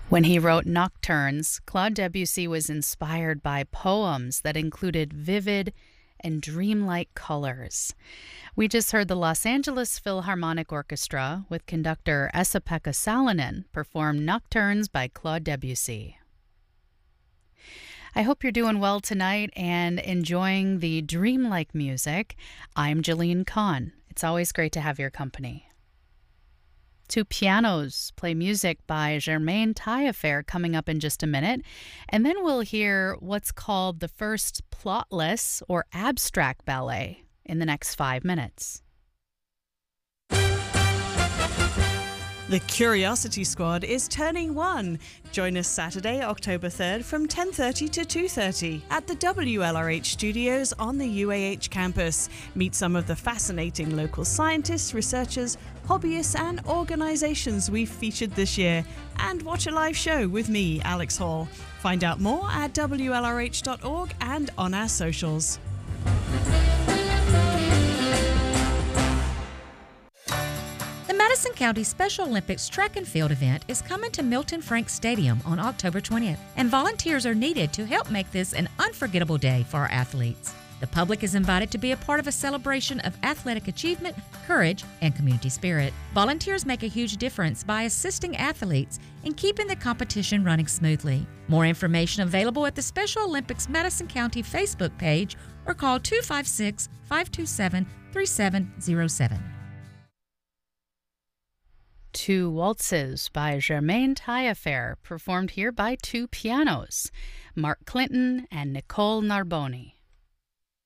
When he wrote Nocturnes, Claude Debussy was inspired by poems that included vivid and dreamlike colors. We just heard the Los Angeles Philharmonic Orchestra with conductor Esa-Pekka Salonen perform Nocturnes by Claude Debussy. I hope you're doing well tonight and enjoying the dreamlike music. I'm Jeline Kahn. It's always great to have your company. Two Pianos play music by Germaine Taillefer coming up in just a minute. And then we'll hear what's called the first plotless or abstract ballet in the next 5 minutes. The Curiosity Squad is turning 1. Join us Saturday, October 3rd from 10:30 to 2:30 at the WLRH studios on the UAH campus. Meet some of the fascinating local scientists, researchers, hobbyists and organizations we've featured this year, and watch a live show with me, Alex Hall. Find out more at WLRH.org and on our socials. The Madison County Special Olympics track and field event is coming to Milton Franks Stadium on October 20th, and volunteers are needed to help make this an unforgettable day for our athletes. The public is invited to be a part of a celebration of athletic achievement, courage, and community spirit. Volunteers make a huge difference by assisting athletes in keeping the competition running smoothly. More information available at the Special Olympics Madison County Facebook page or call 256-527-3707. Two Waltzes by Germaine Taillefer, performed here by Two Pianos, Mark Clinton and Nicole Narboni.